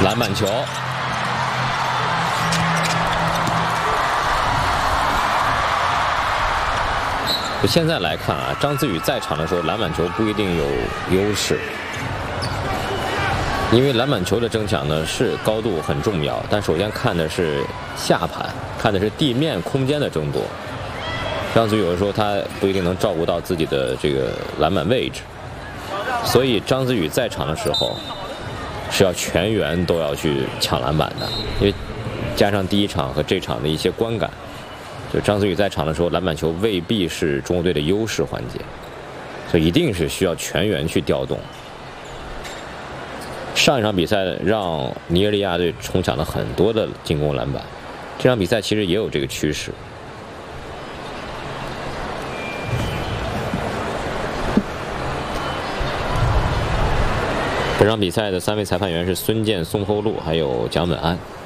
篮板球。现在来看啊，张子宇在场的时候，篮板球不一定有优势，因为篮板球的争抢呢是高度很重要，但首先看的是下盘，看的是地面空间的争夺。张子宇有的时候他不一定能照顾到自己的这个篮板位置，所以张子宇在场的时候是要全员都要去抢篮板的，因为加上第一场和这场的一些观感。就张子宇在场的时候，篮板球未必是中国队的优势环节，所以一定是需要全员去调动。上一场比赛让尼日利亚队冲抢了很多的进攻篮板，这场比赛其实也有这个趋势。本场比赛的3位裁判员是孙健、宋厚禄还有蒋本安。